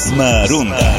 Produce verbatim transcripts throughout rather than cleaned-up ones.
Ósma runda.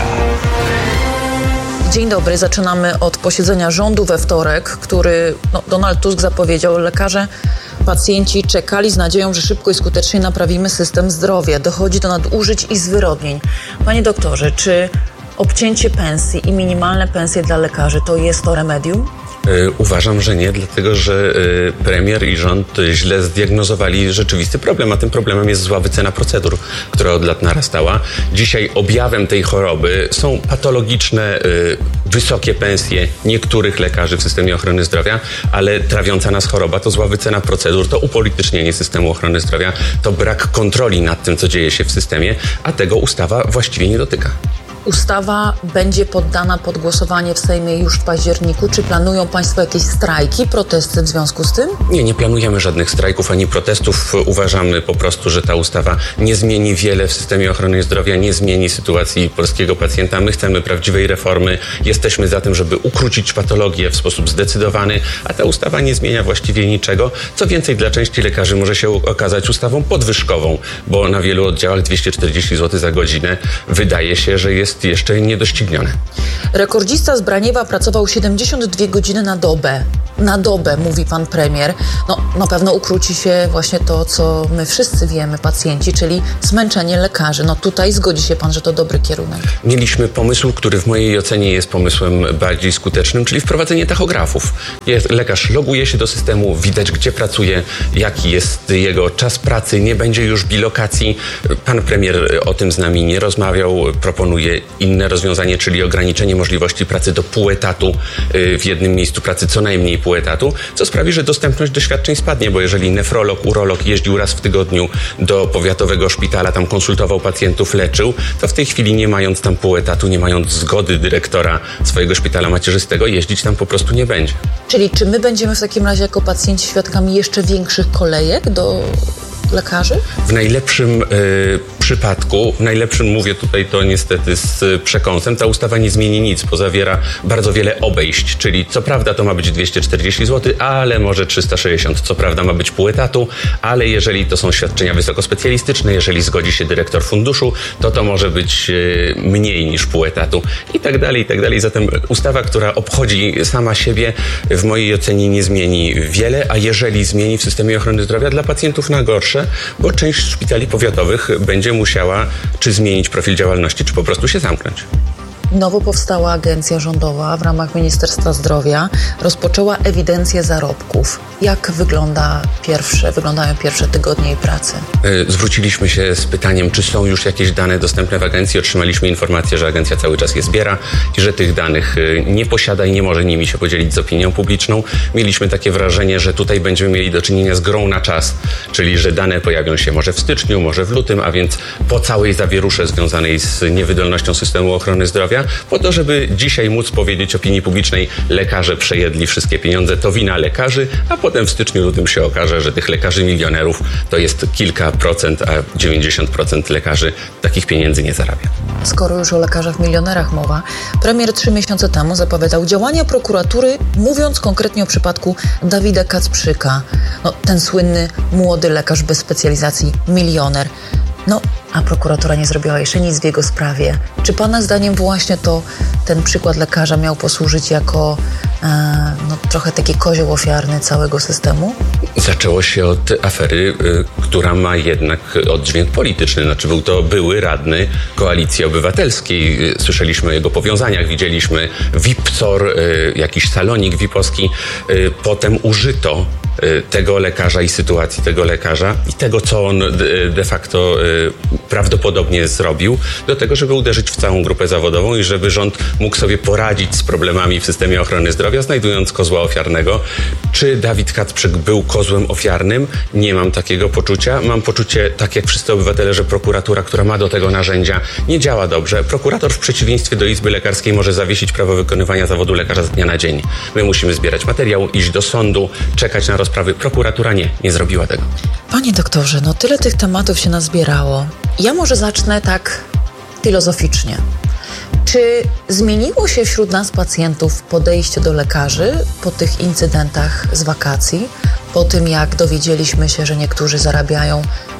Dzień dobry, zaczynamy od posiedzenia rządu we wtorek, który no, Donald Tusk zapowiedział. Lekarze, pacjenci czekali z nadzieją, że szybko i skutecznie naprawimy system zdrowia. Dochodzi do nadużyć i zwyrodnień. Panie doktorze, czy obcięcie pensji i minimalne pensje dla lekarzy to jest to remedium? Uważam, że nie, dlatego że premier i rząd źle zdiagnozowali rzeczywisty problem, a tym problemem jest zła wycena procedur, która od lat narastała. Dzisiaj objawem tej choroby są patologiczne, wysokie pensje niektórych lekarzy w systemie ochrony zdrowia, ale trawiąca nas choroba to zła wycena procedur, to upolitycznienie systemu ochrony zdrowia, to brak kontroli nad tym, co dzieje się w systemie, a tego ustawa właściwie nie dotyka. Ustawa będzie poddana pod głosowanie w Sejmie już w październiku. Czy planują Państwo jakieś strajki, protesty w związku z tym? Nie, nie planujemy żadnych strajków ani protestów. Uważamy po prostu, że ta ustawa nie zmieni wiele w systemie ochrony zdrowia, nie zmieni sytuacji polskiego pacjenta. My chcemy prawdziwej reformy. Jesteśmy za tym, żeby ukrócić patologię w sposób zdecydowany, a ta ustawa nie zmienia właściwie niczego. Co więcej, dla części lekarzy może się okazać ustawą podwyżkową, bo na wielu oddziałach dwieście czterdzieści złotych za godzinę wydaje się, że jest jeszcze niedoścignione. Rekordzista z Braniewa pracował siedemdziesiąt dwie godziny na dobę. Na dobę, mówi pan premier. No, na pewno ukróci się właśnie to, co my wszyscy wiemy, pacjenci, czyli zmęczenie lekarzy. No tutaj zgodzi się pan, że to dobry kierunek. Mieliśmy pomysł, który w mojej ocenie jest pomysłem bardziej skutecznym, czyli wprowadzenie tachografów. Jest, lekarz loguje się do systemu, widać gdzie pracuje, jaki jest jego czas pracy, nie będzie już bilokacji. Pan premier o tym z nami nie rozmawiał, proponuje inne rozwiązanie, czyli ograniczenie możliwości pracy do pół etatu w jednym miejscu pracy, co najmniej pół etatu, co sprawi, że dostępność do świadczeń spadnie, bo jeżeli nefrolog, urolog jeździł raz w tygodniu do powiatowego szpitala, tam konsultował pacjentów, leczył, to w tej chwili nie mając tam pół etatu, nie mając zgody dyrektora swojego szpitala macierzystego, jeździć tam po prostu nie będzie. Czyli czy my będziemy w takim razie jako pacjenci świadkami jeszcze większych kolejek do lekarzy? W najlepszym y, przypadku, w najlepszym mówię tutaj to niestety z przekąsem, ta ustawa nie zmieni nic, bo zawiera bardzo wiele obejść, czyli co prawda to ma być dwieście czterdzieści złotych, ale może trzysta sześćdziesiąt, co prawda ma być pół etatu, ale jeżeli to są świadczenia wysokospecjalistyczne, jeżeli zgodzi się dyrektor funduszu, to to może być y, mniej niż pół etatu i tak dalej, i tak dalej. Zatem ustawa, która obchodzi sama siebie, w mojej ocenie nie zmieni wiele, a jeżeli zmieni w systemie ochrony zdrowia dla pacjentów na gorsze, bo część szpitali powiatowych będzie musiała czy zmienić profil działalności, czy po prostu się zamknąć. Nowo powstała agencja rządowa w ramach Ministerstwa Zdrowia rozpoczęła ewidencję zarobków. Jak wygląda pierwsze, wyglądają pierwsze tygodnie jej pracy? Zwróciliśmy się z pytaniem, czy są już jakieś dane dostępne w agencji. Otrzymaliśmy informację, że agencja cały czas je zbiera i że tych danych nie posiada i nie może nimi się podzielić z opinią publiczną. Mieliśmy takie wrażenie, że tutaj będziemy mieli do czynienia z grą na czas, czyli że dane pojawią się może w styczniu, może w lutym, a więc po całej zawierusze związanej z niewydolnością systemu ochrony zdrowia, po to, żeby dzisiaj móc powiedzieć opinii publicznej, lekarze przejedli wszystkie pieniądze, to wina lekarzy, a potem w styczniu, lutym się okaże, że tych lekarzy milionerów to jest kilka procent, a dziewięćdziesiąt procent lekarzy takich pieniędzy nie zarabia. Skoro już o lekarzach milionerach mowa, premier trzy miesiące temu zapowiadał działania prokuratury, mówiąc konkretnie o przypadku Dawida Kacprzyka. No, ten słynny młody lekarz bez specjalizacji, milioner. No, a prokuratura nie zrobiła jeszcze nic w jego sprawie. Czy pana zdaniem właśnie to ten przykład lekarza miał posłużyć jako e, no, trochę taki kozioł ofiarny całego systemu? Zaczęło się od afery, y, która ma jednak oddźwięk polityczny. Znaczy był to były radny Koalicji Obywatelskiej. Słyszeliśmy o jego powiązaniach, widzieliśmy V I P-cor, y, jakiś salonik V I P-owski. Y, potem użyto tego lekarza i sytuacji tego lekarza i tego, co on de facto prawdopodobnie zrobił, do tego, żeby uderzyć w całą grupę zawodową i żeby rząd mógł sobie poradzić z problemami w systemie ochrony zdrowia, znajdując kozła ofiarnego. Czy Dawid Kacprzyk był kozłem ofiarnym? Nie mam takiego poczucia. Mam poczucie, tak jak wszyscy obywatele, że prokuratura, która ma do tego narzędzia, nie działa dobrze. Prokurator w przeciwieństwie do Izby Lekarskiej może zawiesić prawo wykonywania zawodu lekarza z dnia na dzień. My musimy zbierać materiał, iść do sądu, czekać na rozprawy. Prokuratura nie, nie zrobiła tego. Panie doktorze, no tyle tych tematów się nazbierało. Ja może zacznę tak filozoficznie. Czy zmieniło się wśród nas pacjentów podejście do lekarzy po tych incydentach z wakacji? Po tym, jak dowiedzieliśmy się, że niektórzy zarabiają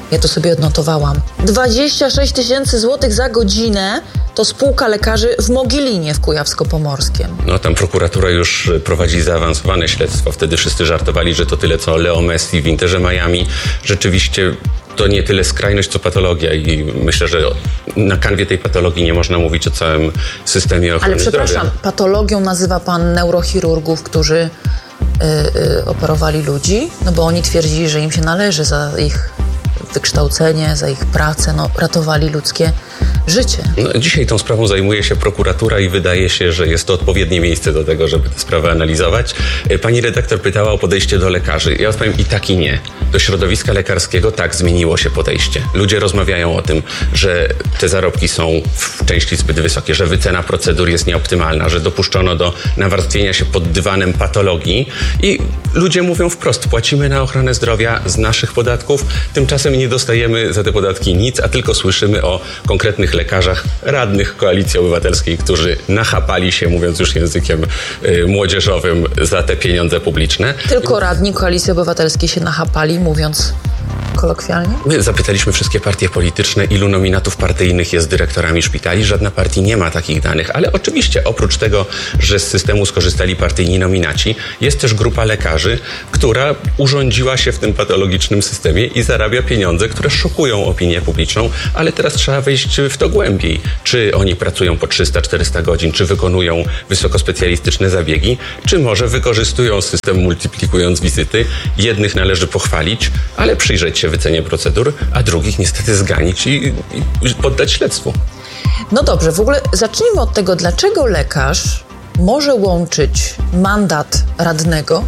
ja to sobie odnotowałam, dwadzieścia sześć tysięcy złotych za godzinę to spółka lekarzy w Mogilinie w Kujawsko-Pomorskiem. No tam prokuratura już prowadzi zaawansowane śledztwo. Wtedy wszyscy żartowali, że to tyle co Leo Messi w Interze Miami. Rzeczywiście to nie tyle skrajność, co patologia i myślę, że na kanwie tej patologii nie można mówić o całym systemie ochrony Ale przepraszam, zdrowia. patologią nazywa pan neurochirurgów, którzy y, y, operowali ludzi? No bo oni twierdzili, że im się należy za ich wykształcenie, za ich pracę, no ratowali ludzkie życie. No, dzisiaj tą sprawą zajmuje się prokuratura i wydaje się, że jest to odpowiednie miejsce do tego, żeby tę sprawę analizować. Pani redaktor pytała o podejście do lekarzy. Ja odpowiem i tak i nie. Do środowiska lekarskiego tak zmieniło się podejście. Ludzie rozmawiają o tym, że te zarobki są w części zbyt wysokie, że wycena procedur jest nieoptymalna, że dopuszczono do nawarstwienia się pod dywanem patologii i ludzie mówią wprost, płacimy na ochronę zdrowia z naszych podatków, tymczasem nie dostajemy za te podatki nic, a tylko słyszymy o konkretnych lekarzach, radnych Koalicji Obywatelskiej, którzy nachapali się, mówiąc już językiem y, młodzieżowym, za te pieniądze publiczne. Tylko radni Koalicji Obywatelskiej się nachapali, mówiąc kolokwialnie? My zapytaliśmy wszystkie partie polityczne, ilu nominatów partyjnych jest dyrektorami szpitali. Żadna partii nie ma takich danych, ale oczywiście oprócz tego, że z systemu skorzystali partyjni nominaci, jest też grupa lekarzy, która urządziła się w tym patologicznym systemie i zarabia pieniądze, które szokują opinię publiczną, ale teraz trzeba wejść w to głębiej. Czy oni pracują po trzysta czterysta godzin, czy wykonują wysokospecjalistyczne zabiegi, czy może wykorzystują system multiplikując wizyty. Jednych należy pochwalić, ale przyjrzeć się wycenie procedur, a drugich niestety zganić i, i poddać śledztwu. No dobrze, w ogóle zacznijmy od tego, dlaczego lekarz może łączyć mandat radnego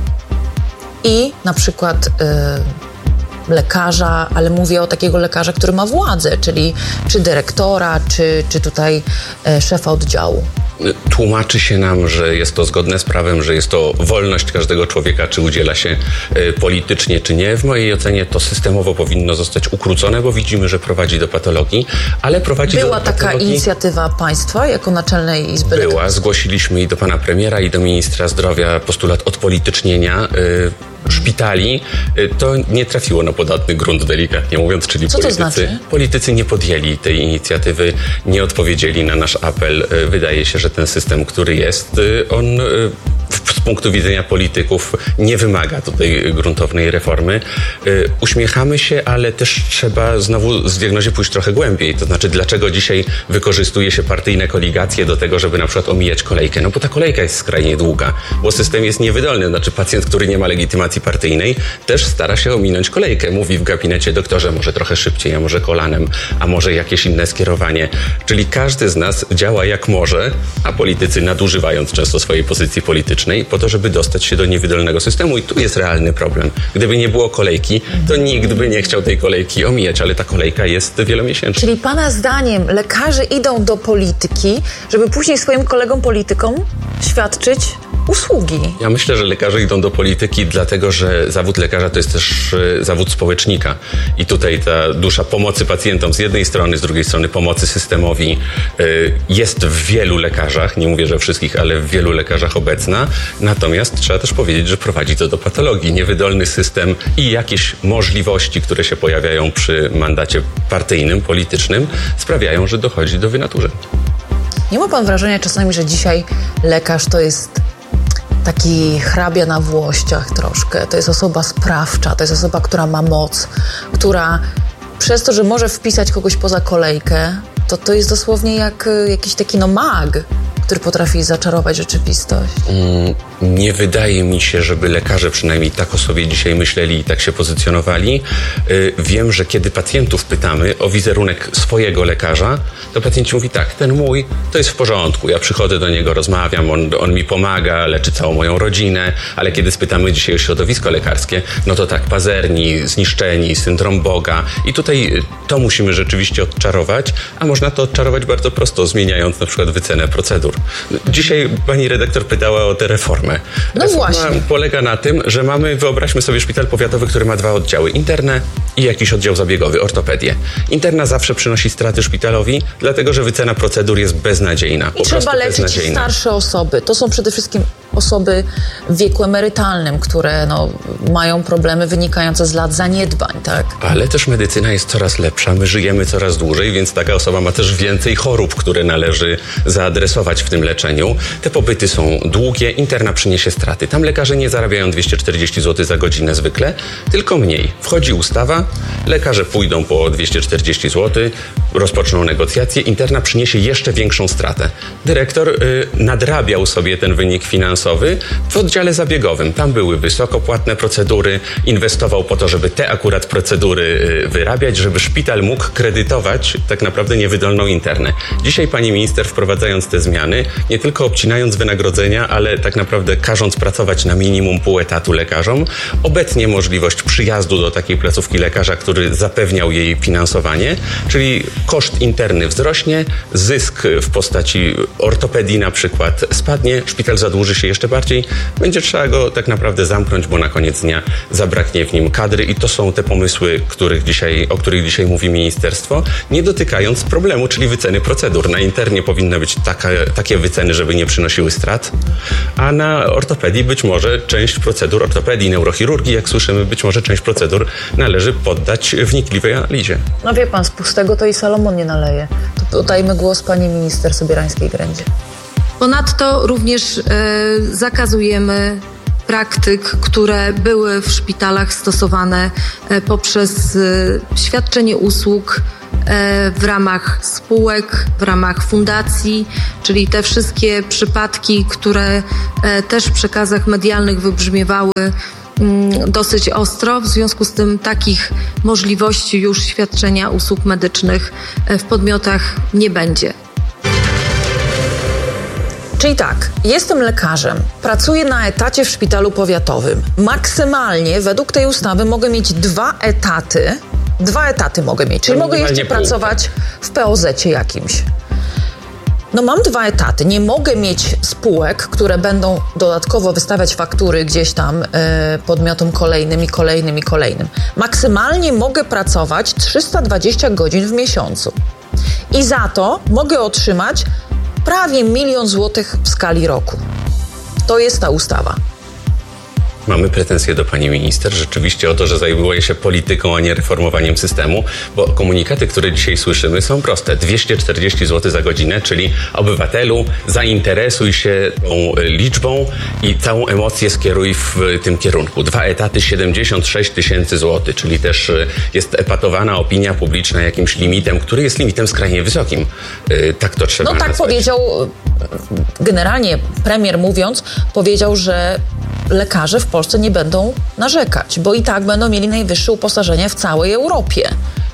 i na przykład y, lekarza, ale mówię o takiego lekarza, który ma władzę, czyli czy dyrektora, czy, czy tutaj y, szefa oddziału. Tłumaczy się nam, że jest to zgodne z prawem, że jest to wolność każdego człowieka, czy udziela się y, politycznie, czy nie. W mojej ocenie to systemowo powinno zostać ukrócone, bo widzimy, że prowadzi do patologii, ale prowadzi Była do taka patologii... inicjatywa państwa jako Naczelnej Izby Była. Lekarskiej? Zgłosiliśmy i do pana premiera, i do ministra zdrowia postulat odpolitycznienia y, szpitali. Y, to nie trafiło na podatny grunt, delikatnie mówiąc, czyli Co to politycy, znaczy? politycy nie podjęli tej inicjatywy, nie odpowiedzieli na nasz apel. Y, wydaje się, że ten system, który jest, y, on y, z punktu widzenia polityków nie wymaga tutaj gruntownej reformy. Y, uśmiechamy się, ale też trzeba znowu z diagnozie pójść trochę głębiej. To znaczy, dlaczego dzisiaj wykorzystuje się partyjne koligacje do tego, żeby na przykład omijać kolejkę? No bo ta kolejka jest skrajnie długa, bo system jest niewydolny. Znaczy pacjent, który nie ma legitymacji partyjnej, też stara się ominąć kolejkę. Mówi w gabinecie: doktorze, może trochę szybciej, a może kolanem, a może jakieś inne skierowanie. Czyli każdy z nas działa jak może, a politycy nadużywając często swojej pozycji politycznej po to, żeby dostać się do niewydolnego systemu. I tu jest realny problem. Gdyby nie było kolejki, to nikt by nie chciał tej kolejki omijać, ale ta kolejka jest wielomiesięczna. Czyli pana zdaniem lekarze idą do polityki, żeby później swoim kolegom politykom świadczyć usługi? Ja myślę, że lekarze idą do polityki dlatego, że zawód lekarza to jest też y, zawód społecznika. I tutaj ta dusza pomocy pacjentom z jednej strony, z drugiej strony pomocy systemowi y, jest w wielu lekarzach, nie mówię, że wszystkich, ale w wielu lekarzach obecna. Natomiast trzeba też powiedzieć, że prowadzi to do patologii. Niewydolny system i jakieś możliwości, które się pojawiają przy mandacie partyjnym, politycznym, sprawiają, że dochodzi do wynaturzeń. Nie ma pan wrażenia czasami, że dzisiaj lekarz to jest taki hrabia na włościach troszkę? To jest osoba sprawcza, to jest osoba, która ma moc, która przez to, że może wpisać kogoś poza kolejkę, to to jest dosłownie jak jakiś taki no mag, który potrafi zaczarować rzeczywistość. Mm, nie wydaje mi się, żeby lekarze przynajmniej tak o sobie dzisiaj myśleli i tak się pozycjonowali. Yy, wiem, że kiedy pacjentów pytamy o wizerunek swojego lekarza, to pacjenci mówi tak: ten mój to jest w porządku, ja przychodzę do niego, rozmawiam, on, on mi pomaga, leczy całą moją rodzinę, ale kiedy spytamy dzisiaj o środowisko lekarskie, no to tak, pazerni, zniszczeni, syndrom Boga. I tutaj to musimy rzeczywiście odczarować, a można to odczarować bardzo prosto, zmieniając na przykład wycenę procedur. Dzisiaj pani redaktor pytała o tę reformę. No Reforma właśnie. polega na tym, że mamy, wyobraźmy sobie szpital powiatowy, który ma dwa oddziały: internę i jakiś oddział zabiegowy, ortopedię. Interna zawsze przynosi straty szpitalowi, dlatego że wycena procedur jest beznadziejna. Po I trzeba prostu leczyć beznadziejna. starsze osoby. To są przede wszystkim osoby w wieku emerytalnym, które no, mają problemy wynikające z lat zaniedbań, tak? Ale też medycyna jest coraz lepsza, my żyjemy coraz dłużej, więc taka osoba ma też więcej chorób, które należy zaadresować w tym leczeniu. Te pobyty są długie, interna przyniesie straty. Tam lekarze nie zarabiają dwieście czterdzieści złotych za godzinę zwykle, tylko mniej. Wchodzi ustawa, lekarze pójdą po dwieście czterdzieści złotych, rozpoczną negocjacje, interna przyniesie jeszcze większą stratę. Dyrektor y, nadrabiał sobie ten wynik finansowy w oddziale zabiegowym. Tam były wysokopłatne procedury, inwestował po to, żeby te akurat procedury y, wyrabiać, żeby szpital mógł kredytować tak naprawdę niewydolną internę. Dzisiaj pani minister, wprowadzając te zmiany, nie tylko obcinając wynagrodzenia, ale tak naprawdę każąc pracować na minimum pół etatu lekarzom, obecnie możliwość przyjazdu do takiej placówki lekarza, który zapewniał jej finansowanie, czyli koszt interny wzrośnie, zysk w postaci ortopedii na przykład spadnie, szpital zadłuży się jeszcze bardziej, będzie trzeba go tak naprawdę zamknąć, bo na koniec dnia zabraknie w nim kadry i to są te pomysły, których dzisiaj, o których dzisiaj mówi ministerstwo, nie dotykając problemu, czyli wyceny procedur. Na internie powinny być taka, takie wyceny, żeby nie przynosiły strat, a na ortopedii być może część procedur, ortopedii, neurochirurgii, jak słyszymy, być może część procedur należy poddać wnikliwej analizie. No wie pan, z pustego to i Salomon nie naleje. To oddajmy głos pani minister Sobierańskiej-Grędzie. Ponadto również e, zakazujemy praktyk, które były w szpitalach stosowane e, poprzez e, świadczenie usług e, w ramach spółek, w ramach fundacji, czyli te wszystkie przypadki, które e, też w przekazach medialnych wybrzmiewały mm, dosyć ostro. W związku z tym takich możliwości już świadczenia usług medycznych e, w podmiotach nie będzie. Czyli tak, jestem lekarzem, pracuję na etacie w szpitalu powiatowym. Maksymalnie według tej ustawy mogę mieć dwa etaty. Dwa etaty mogę mieć, czyli mogę jeszcze pracować w P O zecie jakimś. No mam dwa etaty, nie mogę mieć spółek, które będą dodatkowo wystawiać faktury gdzieś tam y, podmiotom kolejnym i kolejnym i kolejnym. Maksymalnie mogę pracować trzysta dwadzieścia godzin w miesiącu. I za to mogę otrzymać prawie milion złotych w skali roku. To jest ta ustawa. Mamy pretensje do pani minister rzeczywiście o to, że zajmuje się polityką, a nie reformowaniem systemu, bo komunikaty, które dzisiaj słyszymy, są proste. dwieście czterdzieści złotych za godzinę, czyli obywatelu, zainteresuj się tą liczbą i całą emocję skieruj w tym kierunku. Dwa etaty, siedemdziesiąt sześć tysięcy złotych, czyli też jest epatowana opinia publiczna jakimś limitem, który jest limitem skrajnie wysokim. Tak to trzeba No tak nazwać. powiedział, generalnie premier mówiąc, powiedział, że lekarze w Polsce nie będą narzekać, bo i tak będą mieli najwyższe uposażenie w całej Europie.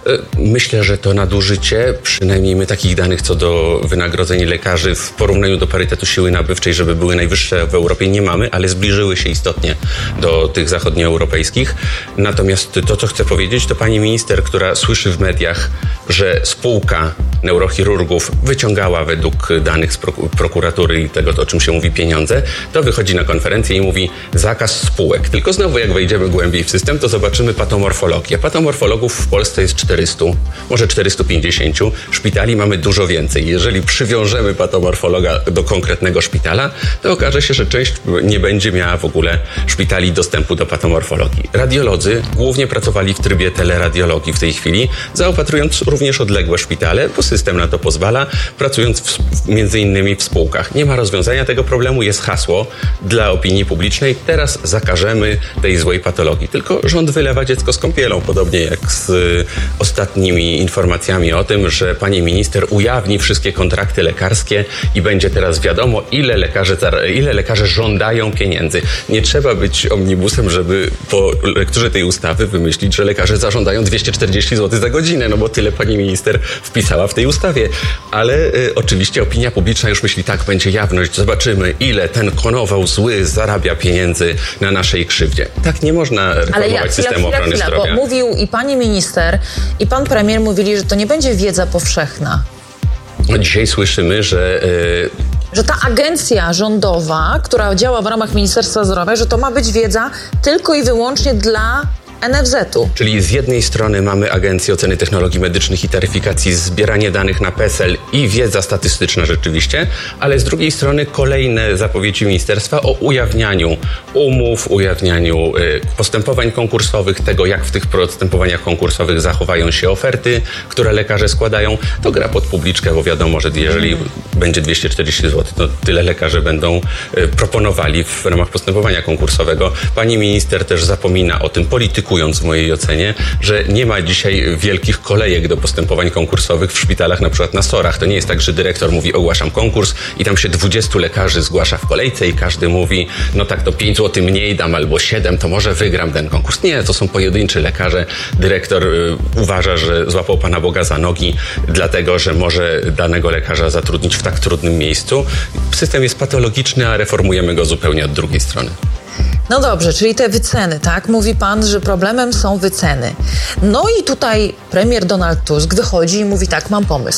Myślę, że to nadużycie, przynajmniej my takich danych co do wynagrodzeń lekarzy w porównaniu do parytetu siły nabywczej, żeby były najwyższe w Europie, nie mamy, ale zbliżyły się istotnie do tych zachodnioeuropejskich. Natomiast to, co chcę powiedzieć, to pani minister, która słyszy w mediach, że spółka neurochirurgów wyciągała według danych z prokuratury i tego, o czym się mówi, pieniądze, to wychodzi na konferencję i mówi zakaz spółek. Tylko znowu, jak wejdziemy głębiej w system, to zobaczymy patomorfologię. Patomorfologów w Polsce jest czterysta, może czterysta pięćdziesiąt. Szpitali mamy dużo więcej. Jeżeli przywiążemy patomorfologa do konkretnego szpitala, to okaże się, że część nie będzie miała w ogóle szpitali dostępu do patomorfologii. Radiolodzy głównie pracowali w trybie teleradiologii w tej chwili, zaopatrując również odległe szpitale, bo system na to pozwala, pracując w, między innymi w spółkach. Nie ma rozwiązania tego problemu, jest hasło dla opinii publicznej. Teraz zakażemy tej złej patologii. Tylko rząd wylewa dziecko z kąpielą, podobnie jak z y, ostatnimi informacjami o tym, że pani minister ujawni wszystkie kontrakty lekarskie i będzie teraz wiadomo, ile lekarze, ile lekarze żądają pieniędzy. Nie trzeba być omnibusem, żeby po lekturze tej ustawy wymyślić, że lekarze zażądają dwieście czterdzieści złotych za godzinę, no bo tyle pani minister wpisała w tej ustawie. Ale y, oczywiście opinia publiczna już myśli, tak, będzie jawność, zobaczymy, ile ten konował zły zarabia pieniędzy na naszej krzywdzie. Tak nie można reformować ja, systemu chwila, ochrony chwila, zdrowia. Bo mówił i pani minister, i pan premier mówili, że to nie będzie wiedza powszechna. No, dzisiaj słyszymy, że... Yy, że ta agencja rządowa, która działa w ramach Ministerstwa Zdrowia, że to ma być wiedza tylko i wyłącznie dla N F Z-u. Czyli z jednej strony mamy Agencję Oceny Technologii Medycznych i Taryfikacji, zbieranie danych na P E S E L i wiedza statystyczna rzeczywiście, ale z drugiej strony kolejne zapowiedzi ministerstwa o ujawnianiu umów, ujawnianiu y, postępowań konkursowych, tego jak w tych postępowaniach konkursowych zachowają się oferty, które lekarze składają. To gra pod publiczkę, bo wiadomo, że jeżeli mm. będzie dwieście czterdzieści złotych, to tyle lekarze będą y, proponowali w ramach postępowania konkursowego. Pani minister też zapomina o tym, politykując w mojej ocenie, że nie ma dzisiaj wielkich kolejek do postępowań konkursowych w szpitalach, na przykład na SOR-ach. To nie jest tak, że dyrektor mówi: ogłaszam konkurs i tam się dwudziestu lekarzy zgłasza w kolejce i każdy mówi: no tak, to pięć złotych mniej dam albo siedem, to może wygram ten konkurs. Nie, to są pojedynczy lekarze. Dyrektor y, uważa, że złapał Pana Boga za nogi, dlatego że może danego lekarza zatrudnić w tak trudnym miejscu. System jest patologiczny, a reformujemy go zupełnie od drugiej strony. No dobrze, czyli te wyceny, tak? Mówi pan, że problemem są wyceny. No i tutaj premier Donald Tusk wychodzi i mówi: tak, mam pomysł.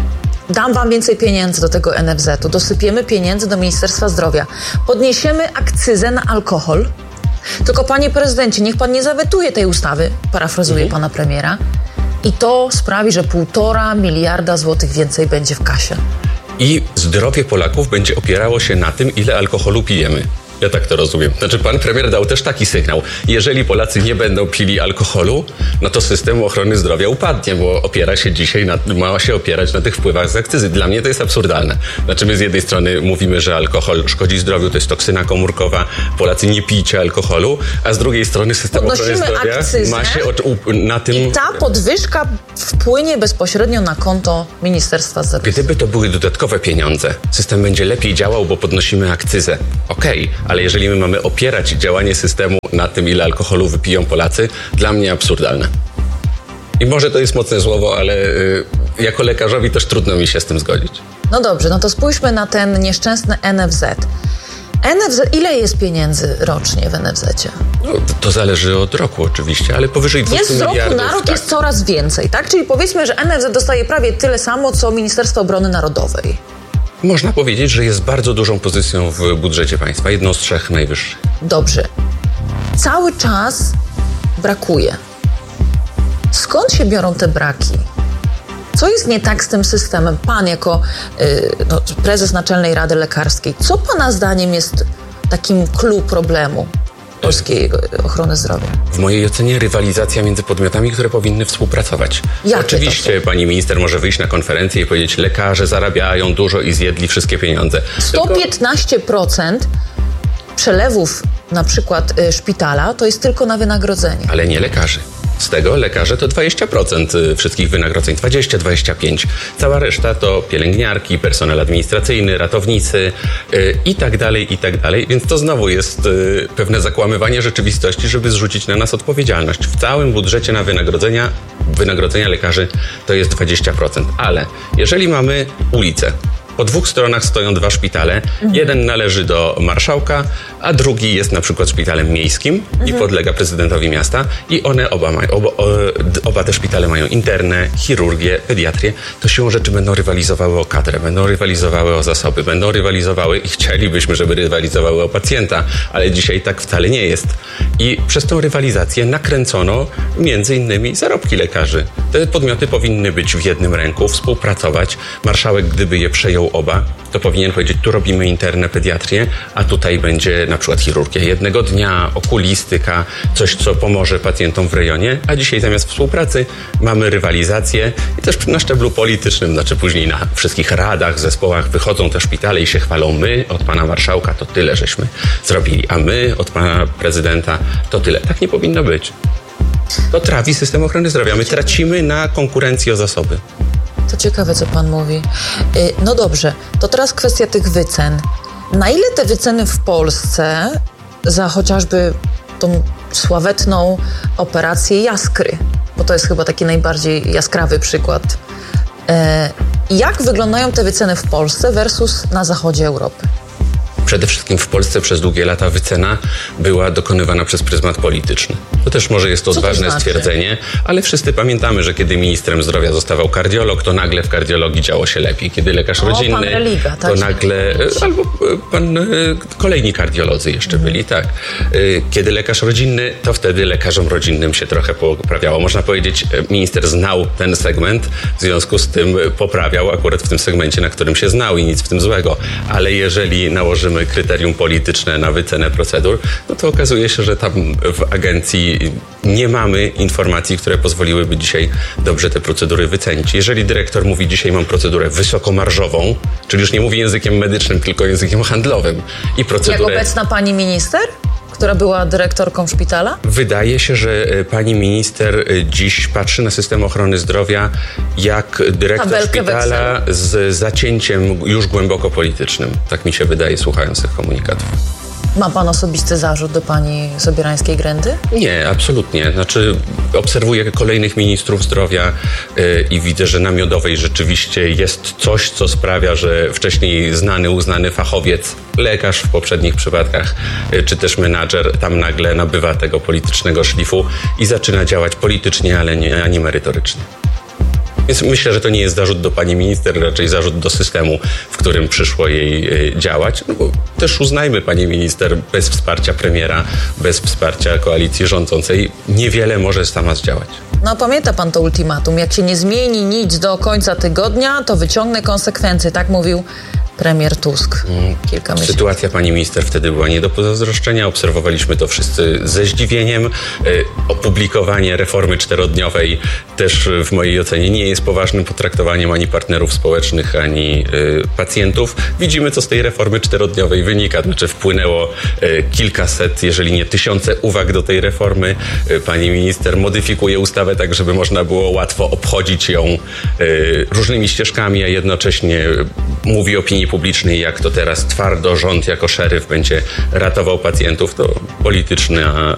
Dam wam więcej pieniędzy do tego N F Z-u, dosypiemy pieniędzy do Ministerstwa Zdrowia, podniesiemy akcyzę na alkohol. Tylko, panie prezydencie, niech pan nie zawetuje tej ustawy, parafrazuję mhm. pana premiera, i to sprawi, że półtora miliarda złotych więcej będzie w kasie. I zdrowie Polaków będzie opierało się na tym, ile alkoholu pijemy. Ja tak to rozumiem. Znaczy pan premier dał też taki sygnał. Jeżeli Polacy nie będą pili alkoholu, no to system ochrony zdrowia upadnie, bo opiera się dzisiaj, na, ma się opierać na tych wpływach z akcyzy. Dla mnie to jest absurdalne. Znaczy my z jednej strony mówimy, że alkohol szkodzi zdrowiu, to jest toksyna komórkowa, Polacy nie pijcie alkoholu, a z drugiej strony system Podnosimy ochrony zdrowia akcyzę, ma się o, na tym... I ta podwyżka wpłynie bezpośrednio na konto Ministerstwa Zdrowia. Gdyby to były dodatkowe pieniądze, system będzie lepiej działał, bo podnosimy akcyzę. Okej, okay, ale jeżeli my mamy opierać działanie systemu na tym, ile alkoholu wypiją Polacy, dla mnie absurdalne. I może to jest mocne słowo, ale y, jako lekarzowi też trudno mi się z tym zgodzić. No dobrze, no to spójrzmy na ten nieszczęsny N F Z. N F Z, ile jest pieniędzy rocznie w N F Z-cie? No, to, to zależy od roku oczywiście, ale powyżej dwieście miliardów. Jest z roku na rok, tak. Jest coraz więcej, tak? Czyli powiedzmy, że N F Z dostaje prawie tyle samo, co Ministerstwo Obrony Narodowej. Można powiedzieć, że jest bardzo dużą pozycją w budżecie państwa, jedną z trzech najwyższych. Dobrze. Cały czas brakuje. Skąd się biorą te braki? Co jest nie tak z tym systemem? Pan jako yy, no, prezes Naczelnej Rady Lekarskiej, co pana zdaniem jest takim clou problemu polskiej ochrony zdrowia? W mojej ocenie rywalizacja między podmiotami, które powinny współpracować. Jakie Oczywiście pani minister może wyjść na konferencję i powiedzieć: lekarze zarabiają dużo i zjedli wszystkie pieniądze. sto piętnaście procent przelewów na przykład y, szpitala to jest tylko na wynagrodzenie. Ale nie lekarzy. Z tego lekarze to dwadzieścia procent wszystkich wynagrodzeń, dwadzieścia do dwudziestu pięciu procent. Cała reszta to pielęgniarki, personel administracyjny, ratownicy yy, i tak dalej, i tak dalej. Więc to znowu jest yy, pewne zakłamywanie rzeczywistości, żeby zrzucić na nas odpowiedzialność. W całym budżecie na wynagrodzenia, wynagrodzenia lekarzy to jest dwadzieścia procent. Ale jeżeli mamy ulicę, po dwóch stronach stoją dwa szpitale. Mhm. Jeden należy do marszałka, a drugi jest na przykład szpitalem miejskim mhm. i podlega prezydentowi miasta. I one oba, mają, oba, oba te szpitale mają internę, chirurgię, pediatrię. To siłą rzeczy będą rywalizowały o kadrę, będą rywalizowały o zasoby, będą rywalizowały i chcielibyśmy, żeby rywalizowały o pacjenta, ale dzisiaj tak wcale nie jest. I przez tą rywalizację nakręcono między innymi zarobki lekarzy. Te podmioty powinny być w jednym ręku, współpracować. Marszałek, gdyby je przejął oba, to powinien powiedzieć: tu robimy interne pediatrię, a tutaj będzie na przykład chirurgia jednego dnia, okulistyka, coś, co pomoże pacjentom w rejonie, a dzisiaj zamiast współpracy mamy rywalizację i też na szczeblu politycznym, znaczy później na wszystkich radach, zespołach wychodzą te szpitale i się chwalą: my od pana marszałka to tyle żeśmy zrobili, a my od pana prezydenta to tyle. Tak nie powinno być. To trawi system ochrony zdrowia. My tracimy na konkurencji o zasoby. To ciekawe, co pan mówi. No dobrze, to teraz kwestia tych wycen. Na ile te wyceny w Polsce za chociażby tą sławetną operację Jaskry, bo to jest chyba taki najbardziej jaskrawy przykład. Jak wyglądają te wyceny w Polsce versus na zachodzie Europy? Przede wszystkim w Polsce przez długie lata wycena była dokonywana przez pryzmat polityczny. To też może jest odważne znaczy? stwierdzenie, ale wszyscy pamiętamy, że kiedy ministrem zdrowia zostawał kardiolog, to nagle w kardiologii działo się lepiej. Kiedy lekarz O, rodzinny, pan Religa, tak to się nagle, albo pan, kolejni kardiolodzy jeszcze byli, tak. Kiedy lekarz rodzinny, to wtedy lekarzom rodzinnym się trochę poprawiało. Można powiedzieć, minister znał ten segment, w związku z tym poprawiał akurat w tym segmencie, na którym się znał i nic w tym złego. Ale jeżeli nałożymy kryterium polityczne na wycenę procedur, no to okazuje się, że tam w agencji nie mamy informacji, które pozwoliłyby dzisiaj dobrze te procedury wycenić. Jeżeli dyrektor mówi, dzisiaj mam procedurę wysokomarżową, czyli już nie mówi językiem medycznym, tylko językiem handlowym i procedurę... Jak obecna pani minister, która była dyrektorką szpitala? Wydaje się, że pani minister dziś patrzy na system ochrony zdrowia jak dyrektor Tabelkę szpitala Wexelu. z zacięciem już głęboko politycznym. Tak mi się wydaje, słuchając tych komunikatów. Ma pan osobisty zarzut do pani Sobierańskiej-Grędy? Nie, absolutnie. Znaczy obserwuję kolejnych ministrów zdrowia yy, i widzę, że na Miodowej rzeczywiście jest coś, co sprawia, że wcześniej znany, uznany fachowiec, lekarz w poprzednich przypadkach, yy, czy też menadżer tam nagle nabywa tego politycznego szlifu i zaczyna działać politycznie, ale nie ani merytorycznie. Więc myślę, że to nie jest zarzut do pani minister, raczej zarzut do systemu, w którym przyszło jej y, działać. No bo też uznajmy, pani minister, bez wsparcia premiera, bez wsparcia koalicji rządzącej niewiele może sama zdziałać. No pamięta pan to ultimatum. Jak się nie zmieni nic do końca tygodnia, to wyciągnę konsekwencje. Tak mówił premier Tusk kilka miesięcy. Sytuacja pani minister wtedy była nie do pozazdroszczenia. Obserwowaliśmy to wszyscy ze zdziwieniem. Opublikowanie reformy czterodniowej też w mojej ocenie nie jest poważnym potraktowaniem ani partnerów społecznych, ani pacjentów. Widzimy, co z tej reformy czterodniowej wynika. Znaczy wpłynęło kilkaset, jeżeli nie tysiące uwag do tej reformy. Pani minister modyfikuje ustawę tak, żeby można było łatwo obchodzić ją różnymi ścieżkami, a jednocześnie mówi opinii publicznej, jak to teraz twardo rząd jako szeryf będzie ratował pacjentów. To polityczna